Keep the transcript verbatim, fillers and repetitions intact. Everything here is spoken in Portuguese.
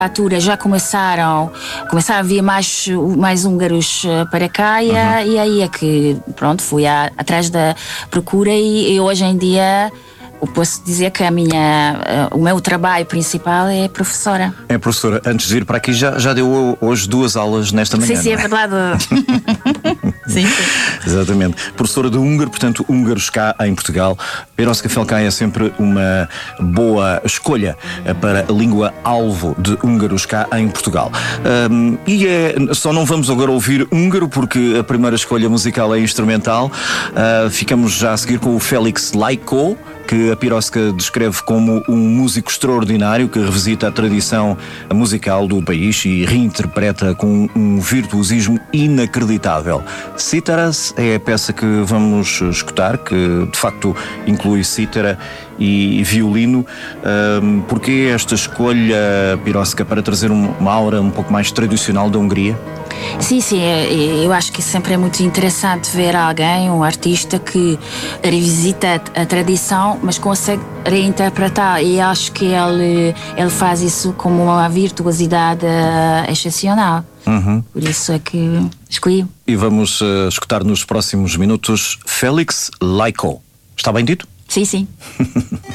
altura já começaram, começaram a vir mais, mais húngaros para cá, e, uhum. e aí é que, pronto, fui a, atrás da procura e, e hoje em dia eu posso dizer que a minha, o meu trabalho principal é professora. É professora. Antes de ir para aqui já, já deu hoje duas aulas nesta manhã. Sim, sim, é, é verdade. Sim, sim. Exatamente. Professora de húngaro, portanto, húngaros cá em Portugal. Piroska Felkai é sempre uma boa escolha para a língua-alvo de húngaros cá em Portugal. Um, e é, só não vamos agora ouvir húngaro, porque a primeira escolha musical é instrumental. Uh, ficamos já a seguir com o Félix Lajkó, que a Piroska descreve como um músico extraordinário que revisita a tradição musical do país e reinterpreta com um virtuosismo inacreditável. Cítaras é a peça que vamos escutar, que de facto inclui cítara e violino. Um, porquê esta escolha, Piroska, para trazer uma aura um pouco mais tradicional da Hungria? Sim, sim, eu acho que sempre é muito interessante ver alguém, um artista que revisita a tradição, mas consegue reinterpretar, e acho que ele, ele faz isso com uma virtuosidade excepcional. Uhum. Por isso é que escolhi. E vamos uh, escutar nos próximos minutos Félix Lajkó. Está bem dito? Sim, sim.